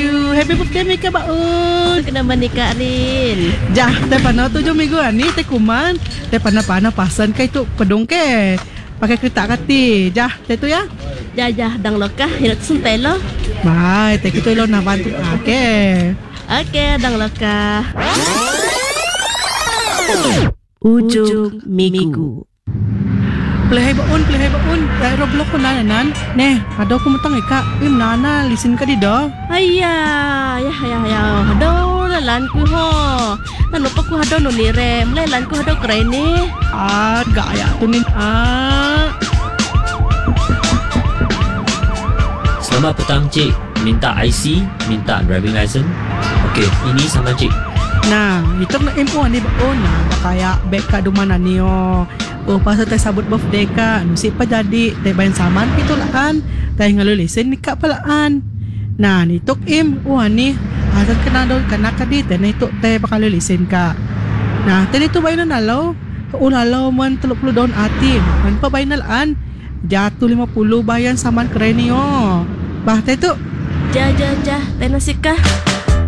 you. Happy birthday Mika baun. Kena menikah Rin. Jah, teh pana 7 minggu ani teh kuman. Teh pana pasan kai tu pedung ke. Pakai kereta kati. Jah, teh tu ya. Jajah dang lokah hinak suntai lo. Bye, teh kita lo nak bantu. Okey. Okey, dang lokah. Ujung minggu. Play baun. Roblox ko nanan. Neh, ada ko mutang ika. Nana, listen ka di do. Ayah, ya. Hado lalan ku ho. Nanu pa ku hado no ni rem. Lalan ku hado keren ni. Gaya tu ni. Selamat petang cik. Minta IC, minta driving license. Okey, ini sama cik. Nah, itu na info ni baun. Kaya beka dumana niyo. Pasal teh sabut birthday ka. Si pa jadi teh bayan saman itu laan. Teh ngalulisen ni ka palaan. Nah, ni tok ni asal kena do kana ka di teh nitok teh pakalulisen ka. Nah, teh itu bayan nalaw. Ulalaw man 30 daun ati. Man pa bayan laan. Jatuh 50 bayan saman keren niyo. Bah teh tu. Jah. Teh nasikah.